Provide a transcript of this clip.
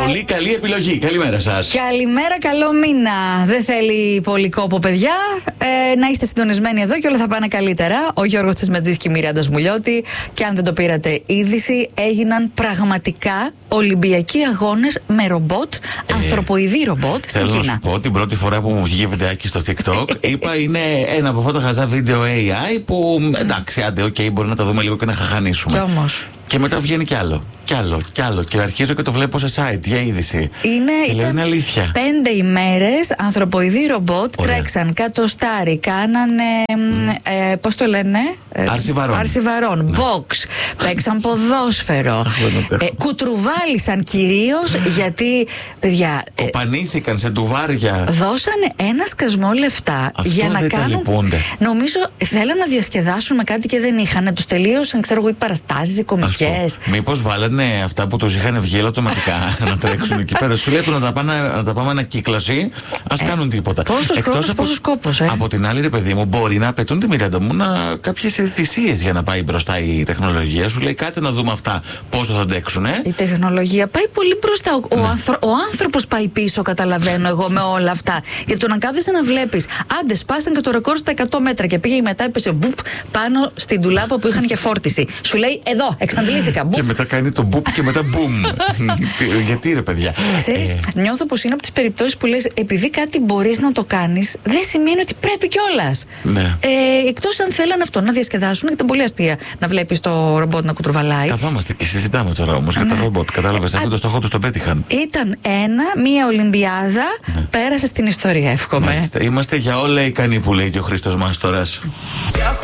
Πολύ καλή επιλογή. Καλημέρα σας. Καλημέρα, καλό μήνα. Δεν θέλει πολύ κόπο, παιδιά. Να είστε συντονισμένοι εδώ και όλα θα πάνε καλύτερα. Ο Γιώργος Τσεσματζής και η Μιράντα Σμουλιώτη. Και αν δεν το πήρατε είδηση, έγιναν πραγματικά Ολυμπιακοί αγώνες με ρομπότ, ανθρωποειδή ρομπότ στην Κίνα. Θέλω να σου πω, την πρώτη φορά που μου βγήκε βιντεάκι στο TikTok, είπα είναι ένα από αυτά τα χαζά βίντεο AI που εντάξει, άντε, μπορεί να τα δούμε λίγο και να χαχανίσουμε. Κι όμως. Και μετά βγαίνει κι άλλο. Κι άλλο. Και αρχίζω και το βλέπω σε site για είδηση. Είναι αλήθεια. 5 ημέρες ανθρωποειδή ρομπότ. Ωραία. Τρέξαν κατοστάρι, κάνανε. Πώς το λένε? Αρσιβαρών. Box. Παίξαν ποδόσφαιρο. Κουτρουβάλισαν κυρίως γιατί, παιδιά. Κοπανήθηκαν σε ντουβάρια. Δώσανε ένα σκασμό λεφτά για να κάνουν. Νομίζω θέλαν να διασκεδάσουν με κάτι και δεν είχαν. Τους τελείωσαν, ξέρω εγώ, οι παραστάσεις, οι κομικές. Μήπως βάλανε αυτά που τους είχαν βγει αυτοματικά να τρέξουν εκεί πέρα. Σου λέει να τα πάμε ανακύκλωση, ας κάνουν τίποτα. Πόσος κόπος, Από την άλλη, ρε παιδί μου, μπορεί να απαιτούν τη Μιράντα μου κάποιες θυσίες για να πάει μπροστά η τεχνολογία. Σου λέει κάτσε να δούμε αυτά πόσο θα αντέξουν. Η τεχνολογία πάει πολύ μπροστά. Ο άνθρωπος πάει πίσω, καταλαβαίνω εγώ με όλα αυτά. Γιατί το να κάθεσαι να βλέπεις, άντε σπάσαν και το ρεκόρ στα 100 μέτρα και πήγε μετά, έπεσε μπουπ πάνω στην ντουλάπα που είχαν και φόρτιση. Σου λέει εδώ, εξαντλήθηκα. Και μετά κάνει το μπουπ και μετά μπουμ. Γιατί ρε παιδιά. Ξέρεις, νιώθω πως είναι από τις περιπτώσεις που λες, επειδή κάτι μπορείς να το κάνεις, δεν σημαίνει ότι πρέπει κιόλας. Ναι. Εκτός αν θέλαν αυτό να διασκεδάσουν, ήταν πολύ αστεία να βλέπεις το ρομπότ να κουτρουβαλάει. Καθόμαστε και συζητάμε τώρα όμως για τα ρομπότ. Κατάλαβες, αυτό το στόχο τους το πέτυχαν. Ήταν μία Ολυμπιάδα, πέρασε στην ιστορία, εύχομαι. Είμαστε για όλα ικανοί που λέει και ο Χρήστος Μάστορας.